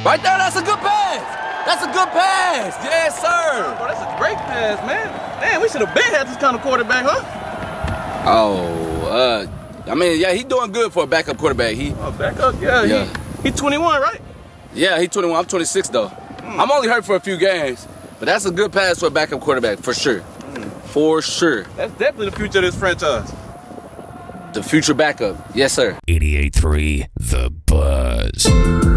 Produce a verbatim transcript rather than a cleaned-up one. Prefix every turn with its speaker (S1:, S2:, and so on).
S1: Right there, that's a good pass. That's a good pass. Yes, sir.
S2: Bro, that's a great pass, man. Man, we should have been had this kind of quarterback, huh?
S1: Oh, uh, I mean, yeah, he doing good for a backup quarterback. He,
S2: oh, backup, yeah. yeah. He, he twenty-one, right?
S1: Yeah, he twenty-one. I'm twenty-six though. Mm. I'm only hurt for a few games, but that's a good pass for a backup quarterback for sure. Mm. For sure.
S2: That's definitely the future of this franchise.
S1: The future backup, yes, sir.
S3: eighty-eight point three The Buzz.